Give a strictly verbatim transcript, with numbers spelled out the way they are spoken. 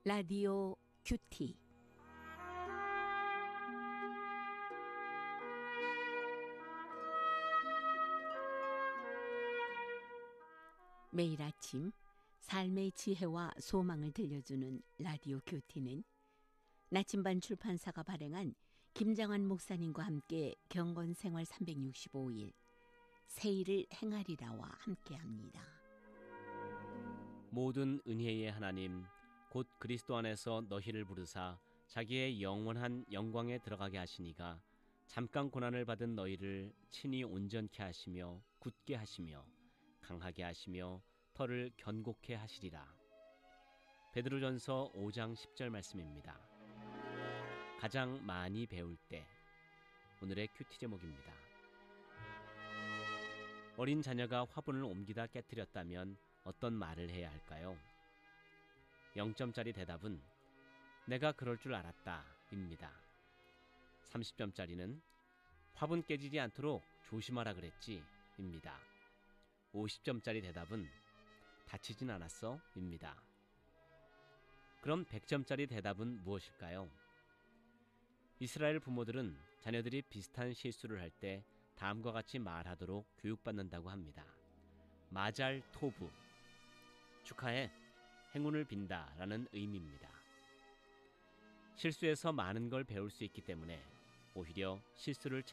라디오 큐티. 매일 아침 삶의 지혜와 소망을 들려주는 라디오 큐티는 나침반 출판사가 발행한 김장환 목사님과 함께 경건생활 삼백육십오 일 새 일을 행하리라와 함께합니다. 모든 은혜의 하나님 곧 그리스도 안에서 너희를 부르사 자기의 영원한 영광에 들어가게 하시니가 잠깐 고난을 받은 너희를 친히 온전케 하시며 굳게 하시며 강하게 하시며 터를 견고케 하시리라. 베드로전서 오 장 십 절 말씀입니다. 가장 많이 배울 때, 오늘의 큐티 제목입니다. 어린 자녀가 화분을 옮기다 깨뜨렸다면 어떤 말을 해야 할까요? 영 점짜리 대답은 내가 그럴 줄 알았다 입니다. 삼십 점짜리는 화분 깨지지 않도록 조심하라 그랬지 입니다. 오십 점짜리 대답은 다치진 않았어 입니다. 그럼 백 점짜리 대답은 무엇일까요? 이스라엘 부모들은 자녀들이 비슷한 실수를 할 때 다음과 같이 말하도록 교육받는다고 합니다. 마잘 토브, 축하해, 행운을 빈다 라는 의미입니다. 실수에서 많은 걸 배울 수 있기 때문에 오히려 실수를